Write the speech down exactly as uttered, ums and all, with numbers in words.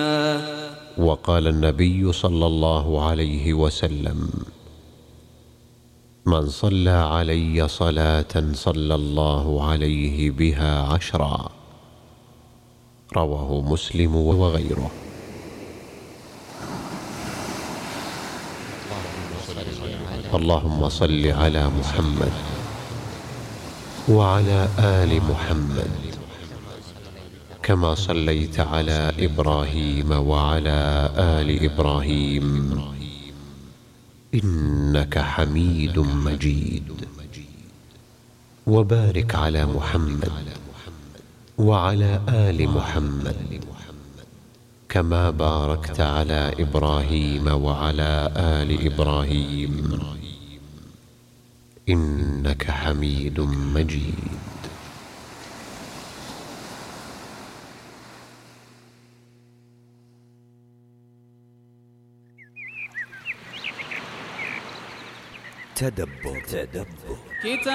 وقال النبي صلى الله عليه وسلم: من صلى علي صلاة صلى الله عليه بها عشرا. رواه مسلم وغيره. اللهم صل على محمد وعلى آل محمد كما صليت على إبراهيم وعلى آل إبراهيم إنك حميد مجيد. وبارك على محمد وعلى آل محمد كما باركت على إبراهيم وعلى آل إبراهيم إنك حميد مجيد. تدبر. تدبر.